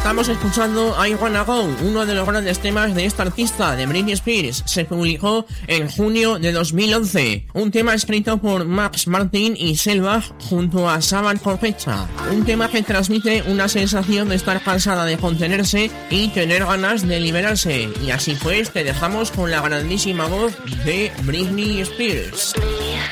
Estamos escuchando I Wanna Go, uno de los grandes temas de esta artista, de Britney Spears. Se publicó en junio de 2011. Un tema escrito por Max Martin y Selbach junto a Saban Corpecha. Un tema que transmite una sensación de estar cansada de contenerse y tener ganas de liberarse. Y así pues te dejamos con la grandísima voz de Britney Spears.